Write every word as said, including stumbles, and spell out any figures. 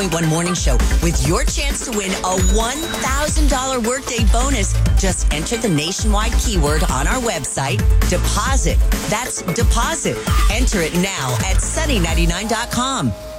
point one Morning Show with your chance to win a one thousand dollars workday bonus. Just enter the nationwide keyword on our website, deposit. That's deposit. Enter it now at sunny ninety-nine dot com.